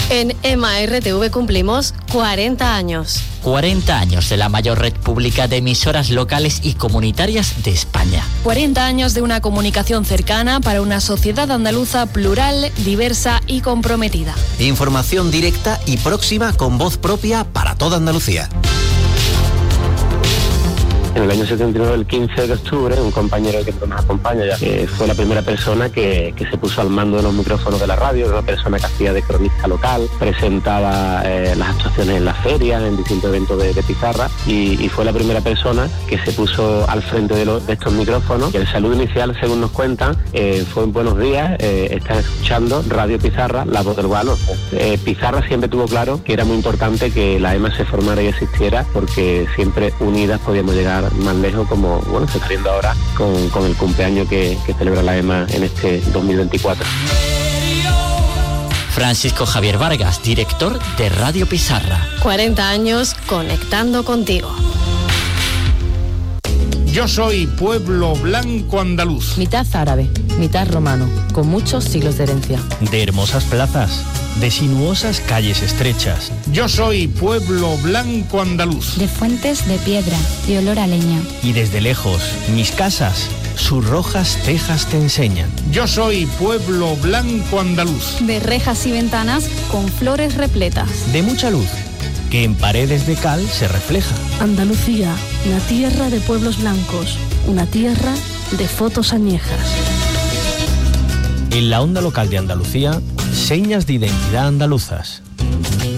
En EMA RTV cumplimos 40 años. 40 años de la mayor red pública de emisoras locales y comunitarias de España. 40 años de una comunicación cercana para una sociedad andaluza plural, diversa y comprometida. Información directa y próxima con voz propia para toda Andalucía. En el año 79, el 15 de octubre, un compañero que nos acompaña ya fue la primera persona que se puso al mando de los micrófonos de la radio, una persona que hacía de cronista local, presentaba las actuaciones en las ferias, en distintos eventos de pizarra, y fue la primera persona que se puso al frente de estos micrófonos. Y el saludo inicial, según nos cuentan, fue buenos días, están escuchando Radio Pizarra, la voz del Guano. Pizarra siempre tuvo claro que era muy importante que la EMA se formara y existiera, porque siempre unidas podíamos llegar más lejos, como bueno se está viendo ahora con el cumpleaños que celebra la EMA en este 2024. Francisco Javier Vargas, director de Radio Pizarra. 40 años conectando contigo. Yo soy pueblo blanco andaluz. Mitad árabe, mitad romano, con muchos siglos de herencia. De hermosas plazas, de sinuosas calles estrechas. Yo soy pueblo blanco andaluz. De fuentes de piedra, de olor a leña. Y desde lejos, mis casas, sus rojas tejas te enseñan. Yo soy pueblo blanco andaluz. De rejas y ventanas con flores repletas. De mucha luz, que en paredes de cal se refleja. Andalucía, una tierra de pueblos blancos, una tierra de fotos añejas. En la onda local de Andalucía, señas de identidad andaluzas.